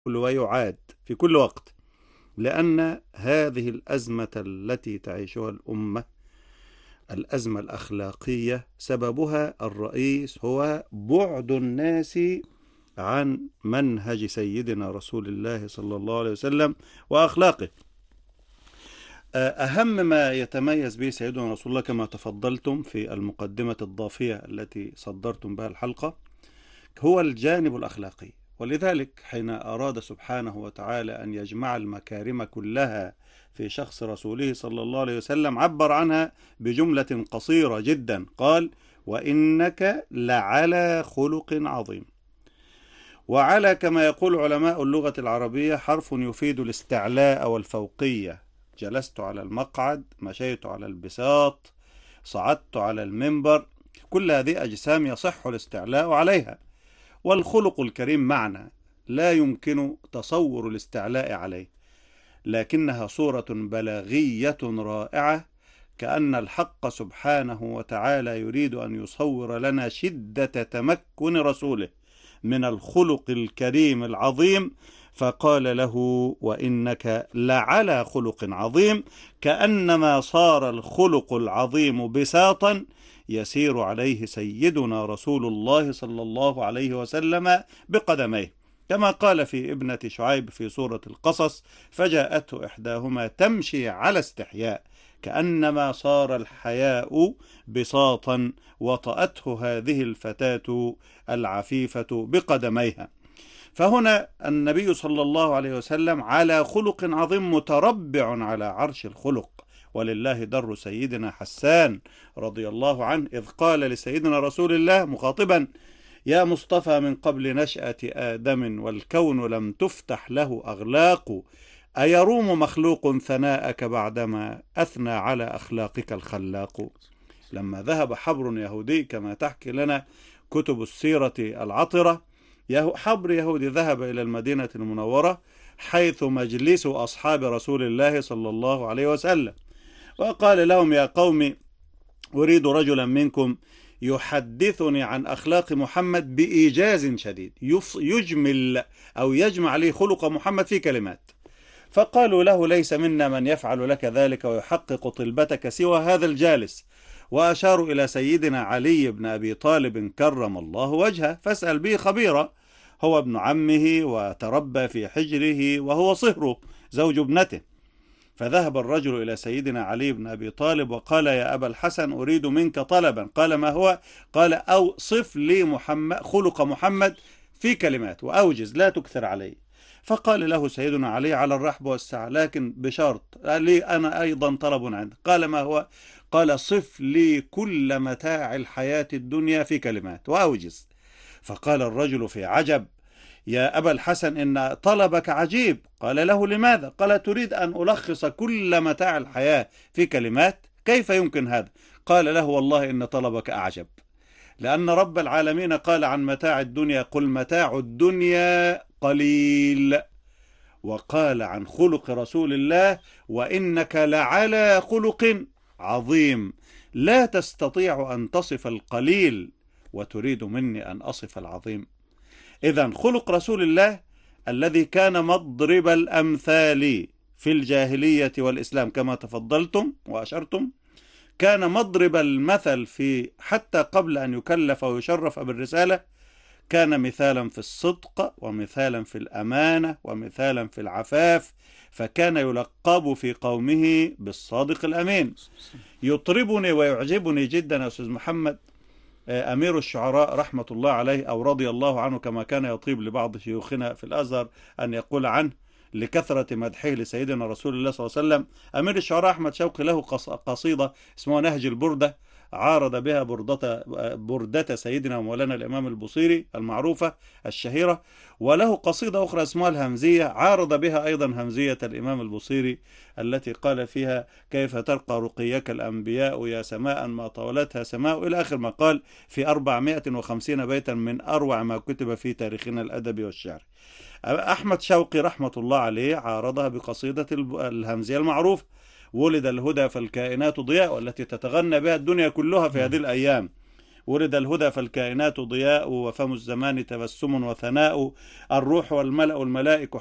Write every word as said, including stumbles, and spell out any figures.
ويعاد في كل وقت، لأن هذه الأزمة التي تعيشها الأمة، الأزمة الأخلاقية، سببها الرئيس هو بعد الناس عن منهج سيدنا رسول الله صلى الله عليه وسلم وأخلاقه. أهم ما يتميز به سيدنا رسول الله كما تفضلتم في المقدمة الضافية التي صدرتم بها الحلقة هو الجانب الأخلاقي، ولذلك حين أراد سبحانه وتعالى أن يجمع المكارم كلها في شخص رسوله صلى الله عليه وسلم عبر عنها بجملة قصيرة جدا، قال: وإنك لعلى خلق عظيم. وعلى كما يقول علماء اللغة العربية حرف يفيد الاستعلاء والفوقية. جلست على المقعد، مشيت على البساط، صعدت على المنبر، كل هذه أجسام يصح الاستعلاء عليها. والخلق الكريم معنى لا يمكن تصور الاستعلاء عليه، لكنها صورة بلاغية رائعة، كأن الحق سبحانه وتعالى يريد أن يصور لنا شدة تمكن رسوله من الخلق الكريم العظيم، فقال له: وإنك لعلى خلق عظيم، كأنما صار الخلق العظيم بساطا يسير عليه سيدنا رسول الله صلى الله عليه وسلم بقدميه، كما قال في ابنة شعيب في سورة القصص: فجاءته إحداهما تمشي على استحياء كأنما صار الحياء بساطا وطأته هذه الفتاة العفيفة بقدميها. فهنا النبي صلى الله عليه وسلم على خلق عظيم متربع على عرش الخلق. ولله در سيدنا حسان رضي الله عنه إذ قال لسيدنا رسول الله مخاطبا: يا مصطفى من قبل نشأة آدم والكون لم تفتح له أغلاق، أيروم مخلوق ثناءك بعدما أثنى على أخلاقك الخلاق. لما ذهب حبر يهودي كما تحكي لنا كتب السيرة العطرة، حبر يهودي ذهب إلى المدينة المنورة حيث مجلس أصحاب رسول الله صلى الله عليه وسلم، وقال لهم: يا قوم، أريد رجلا منكم يحدثني عن أخلاق محمد بإيجاز شديد، يجمل أو يجمع لي خلق محمد في كلمات. فقالوا له: ليس منا من يفعل لك ذلك ويحقق طلبتك سوى هذا الجالس. وأشاروا إلى سيدنا علي بن أبي طالب كرم الله وجهه، فاسأل به خبيرا، هو ابن عمه وتربى في حجره وهو صهره زوج ابنته. فذهب الرجل إلى سيدنا علي بن أبي طالب وقال: يا أبا الحسن، أريد منك طلبا. قال: ما هو؟ قال: أوصف لي محمد خلق محمد في كلمات وأوجز، لا تكثر علي. فقال له سيدنا علي: على الرحب والسعة، لكن بشرط، لي أنا أيضا طلب عندك. قال: ما هو؟ قال: صف لي كل متاع الحياة الدنيا في كلمات وأوجز. فقال الرجل في عجب: يا أبا الحسن، إن طلبك عجيب. قال له: لماذا؟ قال: تريد أن ألخص كل متاع الحياة في كلمات؟ كيف يمكن هذا؟ قال له: والله إن طلبك أعجب، لأن رب العالمين قال عن متاع الدنيا: قل متاع الدنيا قليل. وقال عن خلق رسول الله: وإنك لعلى خلق عظيم. لا تستطيع أن تصف القليل وتريد مني أن أصف العظيم. إذن خلق رسول الله الذي كان مضرب الأمثال في الجاهلية والإسلام كما تفضلتم وأشرتم، كان مضرب المثل في حتى قبل أن يكلف ويشرف بالرسالة، كان مثالا في الصدق ومثالا في الأمانة ومثالا في العفاف، فكان يلقب في قومه بالصادق الأمين. يطربني ويعجبني جدا يا أستاذ محمد أمير الشعراء رحمة الله عليه أو رضي الله عنه، كما كان يطيب لبعض شيوخنا في الأزهر أن يقول عنه لكثرة مدحه لسيدنا رسول الله صلى الله عليه وسلم. أمير الشعراء أحمد شوقي له قصيدة اسمها نهج البردة، عارض بها بردة, بردة سيدنا ومولانا الإمام البصيري المعروفة الشهيرة، وله قصيدة أخرى اسمها الهمزية، عارض بها أيضا همزية الإمام البصيري التي قال فيها: كيف ترقى رقيك الأنبياء يا سماء ما طولتها سماء، إلى آخر ما قال في أربعمائة وخمسين بيتا من أروع ما كتب في تاريخنا الأدبي والشعر. أحمد شوقي رحمة الله عليه عارضها بقصيدة الهمزية المعروفة: ولد الهدى فالكائنات ضياء، والتي تتغنى بها الدنيا كلها في هذه الأيام. ورد الهدى فالكائنات ضياء، وفم الزمان تبسم وثناء، الروح والملأ الملائك